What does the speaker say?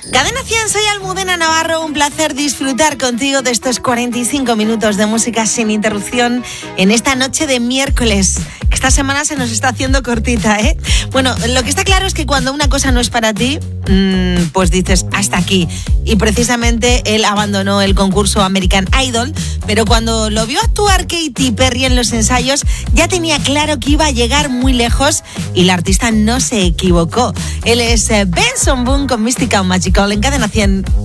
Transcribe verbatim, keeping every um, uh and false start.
Cadena cien, soy Almudena Navarro, un placer disfrutar contigo de estos cuarenta y cinco minutos de música sin interrupción en esta noche de miércoles. Esta semana se nos está haciendo cortita, ¿eh? Bueno, lo que está claro es que cuando una cosa no es para ti, mmm, pues dices hasta aquí. Y precisamente él abandonó el concurso American Idol, pero cuando lo vio actuar Katy Perry en los ensayos, ya tenía claro que iba a llegar muy lejos y la artista no se equivocó. Él es Benson Boone con Mystical Magical en Cadena cien.